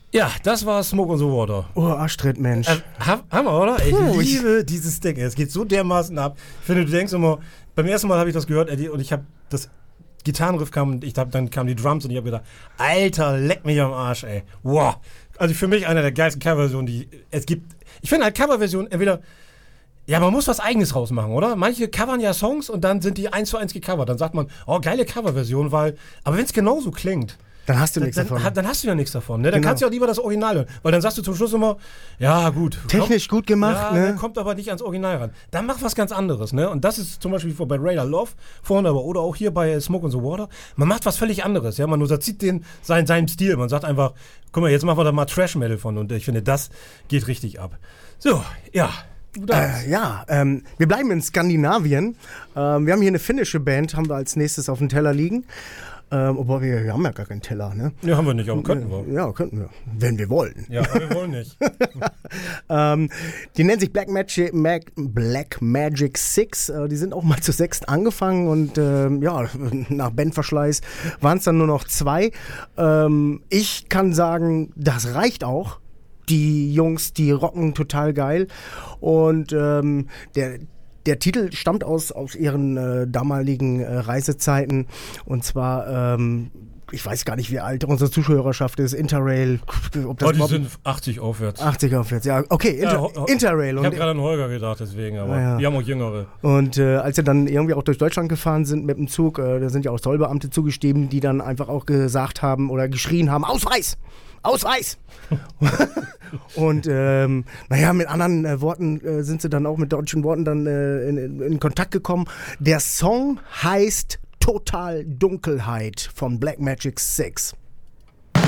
Ja, das war Smoke on the Water. Oh, Arschtritt, Mensch. Hammer, oder? Ich liebe dieses Ding. Es geht so dermaßen ab. Ich finde, du denkst immer, beim ersten Mal habe ich das gehört, Eddie, und ich habe das Gitarrenriff kam und dann kamen die Drums und ich habe gedacht, Alter, leck mich am Arsch, ey. Wow. Also für mich einer der geilsten Coverversionen, die es gibt. Ich finde halt Coverversionen entweder, ja, man muss was Eigenes rausmachen, oder? Manche covern ja Songs und dann sind die 1:1 gecovert. Dann sagt man, oh, geile Coverversion, aber wenn es genauso klingt, dann hast du nichts davon. Dann hast du ja nichts davon. Ne? Dann kannst du ja lieber das Original hören. Weil dann sagst du zum Schluss immer, ja gut. Technisch gut gemacht. Ja, ne? Kommt aber nicht ans Original ran. Dann mach was ganz anderes. Ne? Und das ist zum Beispiel bei Radar Love vorne, aber oder auch hier bei Smoke on the Water. Man macht was völlig anderes. Ja? Man unterzieht seinen Stil. Man sagt einfach, guck mal, jetzt machen wir da mal Trash-Metal von. Und ich finde, das geht richtig ab. So, ja. Wir bleiben in Skandinavien. Wir haben hier eine finnische Band, haben wir als nächstes auf dem Teller liegen. Obwohl wir haben ja gar keinen Teller, ne? Ja, haben wir nicht, aber könnten wir. Ja, könnten wir, wenn wir wollen. Ja, aber wir wollen nicht. Die nennen sich Black Magic 6. Die sind auch mal zu 6 angefangen und nach Bandverschleiß waren es dann nur noch 2. Ich kann sagen, das reicht auch. Die Jungs, die rocken total geil. Und der Titel stammt aus ihren damaligen Reisezeiten. Und zwar, ich weiß gar nicht, wie alt unsere Zuschauerschaft ist. Interrail. Die sind 80 aufwärts. 80 aufwärts, ja. Okay, Interrail. Ich habe gerade an Holger gedacht, deswegen. Aber die haben auch Jüngere. Und als sie dann irgendwie auch durch Deutschland gefahren sind mit dem Zug, da sind ja auch Zollbeamte zugestiegen, die dann einfach auch gesagt haben oder geschrien haben, Ausweis! Ausweis! Und mit anderen Worten sind sie dann auch mit deutschen Worten dann in Kontakt gekommen. Der Song heißt Total Dunkelheit von Black Magic 6.